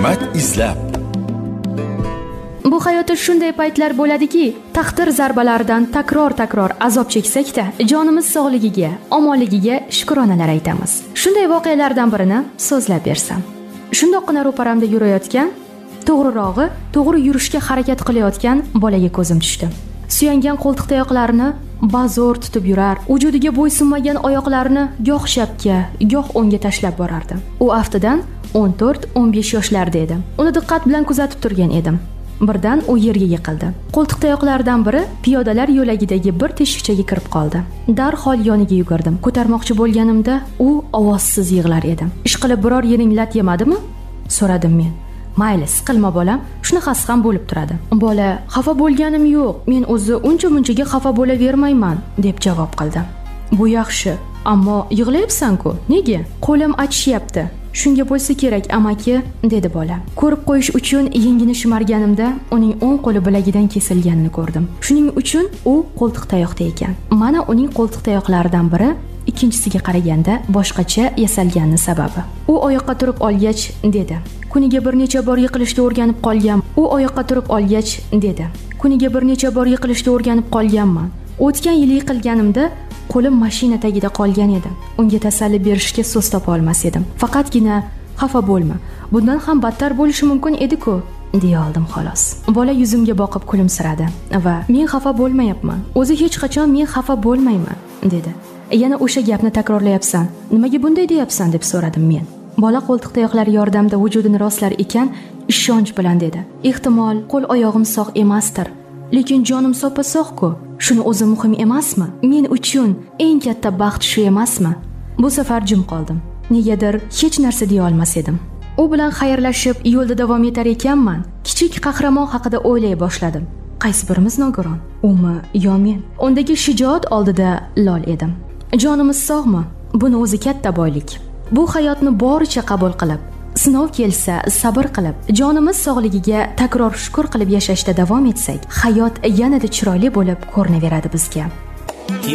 ne'mat izlab. Bu hayotda shunday paytlar bo'ladiki, taqdir zarbalaridan takror azob cheksak-da, jonimiz sog'ligiga, omonligiga shukronalar aytamiz. Shunday voqealardan birini so'zlab bersam. Shundoqqina ro'paramda yurayotgan, to'g'rirog'i, to'g'ri yurishga harakat qilayotgan bolaga ko'zim tushdi. Suyangan qo'ltiq tayoqlarini bazo'r tutib yurar, vujudiga bo'ysunmagan oyoqlarini goh chapga, goh o'ngga tashlab borardi. U aftidan 14-15 yoshlarda edi. Uni diqqat bilan kuzatib turgan edim. Birdan u yerga yiqildi. Qo'ltiq tayoqlardan biri piyodalar yo'lagidagi bir teshikchaga kirib qoldi. Darhol yoniga yugurdim. Ko'tarmoqchi bo'lganimda u ovozsiz yig'lar edi. "Ishqilib biror yering lat yemadimi?" so'radim men. "Mayli, siqilma bolam, shunaqasi ham bo'lib turadi." Bola "Xafa bo'lganim yo'q, men o'zi uncha-munchaga xafa bo'lavermayman" deb javob qildi. "Bu yaxshi, ammo yig'layapsan-ku. Nega? Qo'lim achishyapti." "Shunga bo'lsa kerak, amaki", dedi bola. Ko'rib qo'yish uchun yengini shimarganimda uning o'ng qo'li bilagidan kesilganini ko'rdim. Shuning uchun u qo'ltiq tayoqda ekan. Mana uning qo'ltiq tayoqlaridan biri ikkinchisiga qaraganda boshqacha yasalganini sababi. U oyoqqa turib olgach dedi: "Kuniga bir necha bor yiqilishga o'rganib qolgan." U oyoqqa turib olgach dedi: "Kuniga bir necha bor yiqilishga o'rganib qolganman. O'tgan yili yiqilganimda qo'lim mashina tagida qolgan edi. Unga tasalli berishga so'z topa olmas edim. Faqatgina xafa bo'lma. Bundan ham battar bo'lishi mumkin edi-ku", deya oldim xolos. Bola yuzimga boqib kulimsiradi va "Men xafa bo'lmayapman. O'zi hech qachon men xafa bo'lmayman", dedi. "Yana o'sha gapni takrorlayapsan. Nimaga bunday deyapsan?" deb so'radim men. Bola qo'ltiq tayoqlari yordamida vujudini rostlar ekan, ishonch bilan dedi: "Ehtimol qo'l oyog'im sog' emasdir, lekin jonim soppa-sog'ku. Shuni o'zi muhim emasmi? Men uchun eng katta baxt shu emasmi?" Bu safar jim qoldim. Negadir hech narsa deya olmas edim. U bilan xayrlashib yo'lda davom etar ekanman, kichik qahramon haqida o'ylay boshladim. Qaysi birimiz nogiron? Umi yo men? Undagi shijoat oldida lol edim. Jonimiz sog'mi? Buni o'zi katta boylik. Bu hayotni boricha qabul qilib, sinov kelsa sabr qilib, jonimiz sog'ligiga takror shukr qilib yashashda davom etsak, hayot yanada chiroyli bo'lib ko'rinaveradi bizga.